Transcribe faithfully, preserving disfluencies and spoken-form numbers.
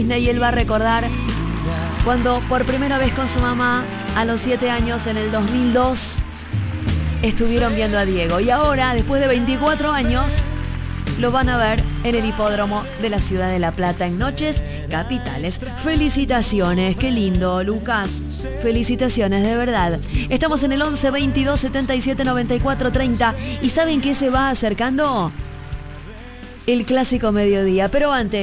Disney y él va a recordar cuando por primera vez con su mamá, a los siete años, en el dos mil dos, estuvieron viendo a Diego. Y ahora, después de veinticuatro años, lo van a ver en el hipódromo de la ciudad de La Plata en Noches Capitales. Felicitaciones, qué lindo, Lucas. Felicitaciones, de verdad. Estamos en el once veintidós setenta y siete noventa y cuatro treinta. ¿Y saben qué se va acercando? El clásico mediodía. Pero antes...